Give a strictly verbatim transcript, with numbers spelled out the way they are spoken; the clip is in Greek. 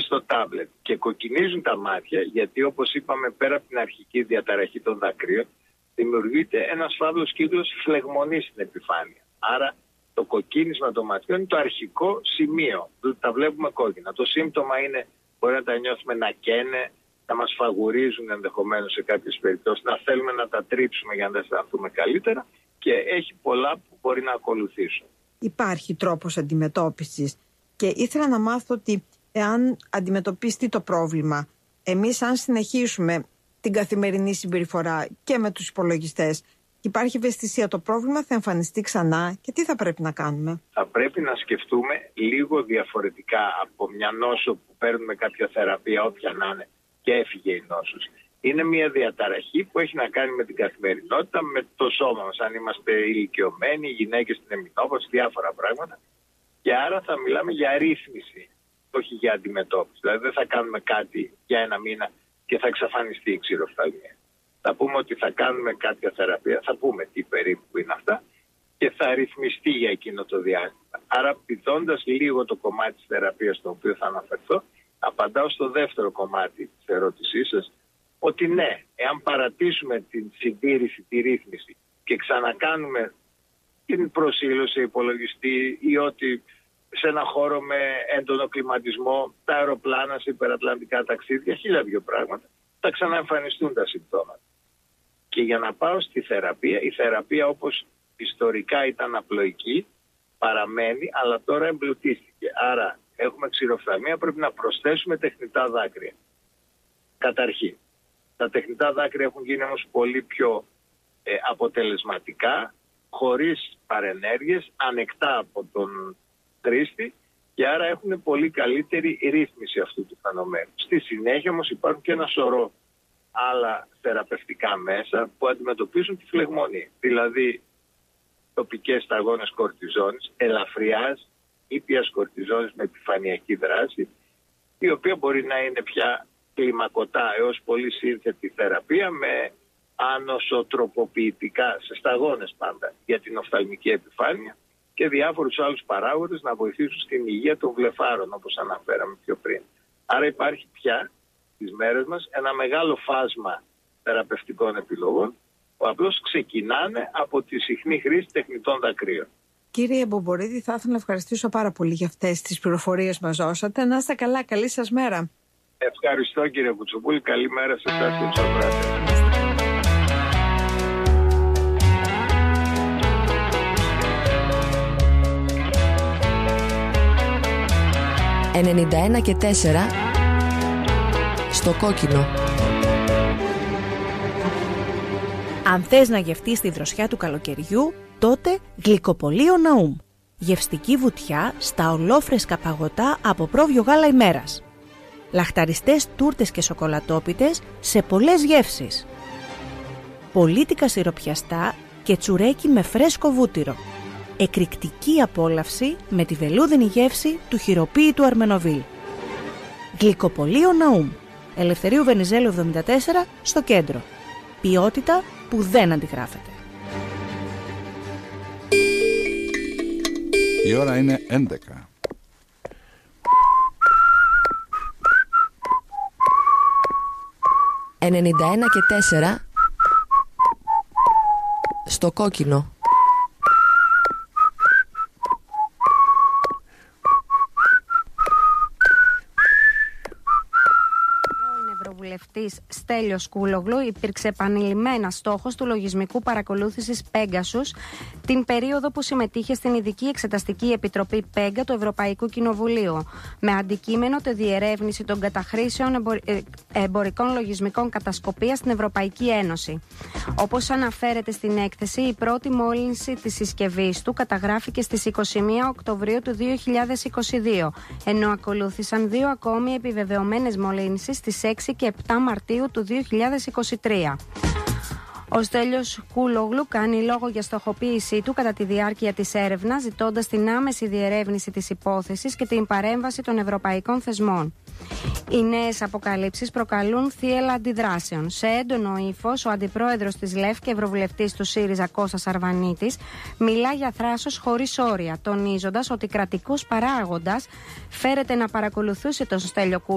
στο τάμπλετ και κοκκινίζουν τα μάτια, γιατί όπως είπαμε, πέρα από την αρχική διαταραχή των δακρύων, δημιουργείται ένας φαύλος κύκλος φλεγμονής στην επιφάνεια. Άρα το κοκκίνισμα των ματιών είναι το αρχικό σημείο. Τα βλέπουμε κόκκινα. Το σύμπτωμα είναι, μπορεί να τα νιώθουμε να καίνε, να μας φαγουρίζουν ενδεχομένως σε κάποιες περιπτώσεις, να θέλουμε να τα τρίψουμε για να τα αισθανθούμε καλύτερα, και έχει πολλά που μπορεί να ακολουθήσουν. Υπάρχει τρόπος αντιμετώπισης και ήθελα να μάθω ότι εάν αντιμετωπιστεί το πρόβλημα, εμείς αν συνεχίσουμε την καθημερινή συμπεριφορά και με τους υπολογιστές, υπάρχει ευαισθησία, το πρόβλημα θα εμφανιστεί ξανά και τι θα πρέπει να κάνουμε? Θα πρέπει να σκεφτούμε λίγο διαφορετικά από μια νόσο που παίρνουμε κάποια θεραπεία, όποια να είναι, και έφυγε η νόσος. Είναι μια διαταραχή που έχει να κάνει με την καθημερινότητα, με το σώμα μας. Αν είμαστε ηλικιωμένοι, γυναίκες στην εμεινόπαυση, διάφορα πράγματα. Και άρα θα μιλάμε για ρύθμιση, όχι για αντιμετώπιση. Δηλαδή δεν θα κάνουμε κάτι για ένα μήνα και θα εξαφανιστεί η ξηροφθαλμία. Θα πούμε ότι θα κάνουμε κάποια θεραπεία, θα πούμε τι περίπου είναι αυτά και θα ρυθμιστεί για εκείνο το διάστημα. Άρα, πηδώντας λίγο το κομμάτι της θεραπείας στο οποίο θα αναφερθώ, απαντάω στο δεύτερο κομμάτι της ερώτησής σας, ότι ναι, εάν παρατήσουμε την συντήρηση, τη ρύθμιση και ξανακάνουμε την προσήλωση σε υπολογιστή ή ότι σε ένα χώρο με έντονο κλιματισμό, τα αεροπλάνα σε υπερατλαντικά ταξίδια, χίλια δυο πράγματα, θα ξαναεμφανιστούν τα συμπτώματα. Και για να πάω στη θεραπεία, η θεραπεία όπως ιστορικά ήταν απλοϊκή, παραμένει, αλλά τώρα εμπλουτίστηκε. Άρα έχουμε ξηροφθαλμία, πρέπει να προσθέσουμε τεχνητά δάκρυα. Καταρχήν, τα τεχνητά δάκρυα έχουν γίνει όμως πολύ πιο ε, αποτελεσματικά, χωρίς παρενέργειες, ανεκτά από τον χρήστη, και άρα έχουν πολύ καλύτερη ρύθμιση αυτού του φαινομένου. Στη συνέχεια όμως υπάρχουν και ένα σωρό άλλα θεραπευτικά μέσα που αντιμετωπίζουν τη φλεγμονή. Δηλαδή τοπικές σταγόνες κορτιζόνης, ελαφριάς, ήπιας κορτιζόνης με επιφανειακή δράση, η οποία μπορεί να είναι πια κλιμακωτά έως πολύ σύνθετη θεραπεία με άνοσοτροποποιητικά, σε σταγόνες πάντα, για την οφθαλμική επιφάνεια, και διάφορους άλλους παράγοντες να βοηθήσουν στην υγεία των βλεφάρων, όπως αναφέραμε πιο πριν. Άρα υπάρχει πια στις μέρες μας ένα μεγάλο φάσμα θεραπευτικών επιλογών που απλώς ξεκινάνε από τη συχνή χρήση τεχνητών δακρύων. Κύριε Μπομπορίδη, θα ήθελα να ευχαριστήσω πάρα πολύ για αυτές τις πληροφορίες που μας δώσατε. Να είστε καλά, καλή σας μέρα. Ευχαριστώ κύριε Κουτσουπούλη, καλή μέρα σε εσάς και τους ακροατές. ενενήντα ένα και τέσσερα στο κόκκινο. Αν θες να γευτείς τη δροσιά του καλοκαιριού, τότε γλυκοπολείο Ναούμ. Γευστική βουτιά στα ολόφρεσκα παγωτά από πρόβιο γάλα ημέρας. Λαχταριστές τούρτες και σοκολατόπιτες σε πολλές γεύσεις. Πολίτικα σιροπιαστά και τσουρέκι με φρέσκο βούτυρο. Εκρηκτική απόλαυση με τη βελούδινη γεύση του χειροποίητου Αρμενοβίλ. Γλυκοπολείο Ναούμ. Ελευθερίου Βενιζέλου εβδομήντα τέσσερα στο κέντρο. Ποιότητα που δεν αντιγράφεται. Η ώρα είναι έντεκα. ενενήντα ένα και τέσσερα στο κόκκινο. Ευρωβουλευτής Στέλιος Κούλογλου υπήρξε επανειλημμένα στόχος του λογισμικού παρακολούθησης Pegasus την περίοδο που συμμετείχε στην Ειδική Εξεταστική Επιτροπή Πέγκα του Ευρωπαϊκού Κοινοβουλίου, με αντικείμενο τη διερεύνηση των καταχρήσεων εμπορ... εμπορικών λογισμικών κατασκοπίας στην Ευρωπαϊκή Ένωση. Όπως αναφέρεται στην έκθεση, η πρώτη μόλυνση της συσκευής του καταγράφηκε στις είκοσι μία Οκτωβρίου του δύο χιλιάδες είκοσι δύο, ενώ ακολούθησαν δύο ακόμη επιβεβαιωμένες μολύνσεις στις έξι και επτά Μαρτίου του δύο χιλιάδες είκοσι τρία. Ο Στέλιος Κούλογλου κάνει λόγο για στοχοποίησή του κατά τη διάρκεια της έρευνας, ζητώντας την άμεση διερεύνηση της υπόθεσης και την παρέμβαση των ευρωπαϊκών θεσμών. Οι νέες αποκαλύψεις προκαλούν θύελλα αντιδράσεων. Σε έντονο ύφος, ο αντιπρόεδρος της ΛΕΦ και ευρωβουλευτής του ΣΥΡΙΖΑ Κώστας Αρβανίτης μιλά για θράσος χωρίς όρια, τονίζοντας ότι κρατικός παράγοντας φέρεται να παρακολουθούσε τον Στέλιο Κούλογλου